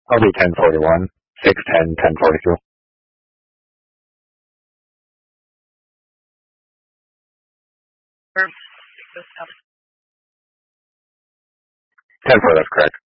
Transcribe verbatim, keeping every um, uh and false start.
I'll be ten forty-one, six ten, ten forty-two. ten four, that's correct.